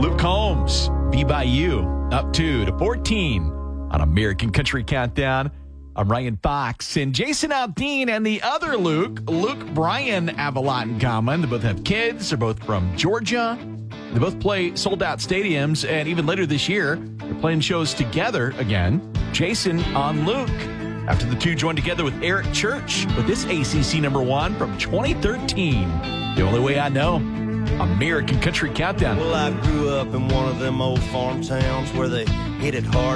Luke Combs, Be By You, up 2 to 14 on American Country Countdown. I'm Ryan Fox, and Jason Aldean and the other Luke Bryan, have a lot in common. They both have kids. They're both from Georgia. They both play sold-out stadiums, and even later this year, they're playing shows together again. Jason on Luke, after the two joined together with Eric Church with this ACC #1 from 2013. The Only Way I Know, American Country Countdown. Well, I grew up in one of them old farm towns where they hit it hard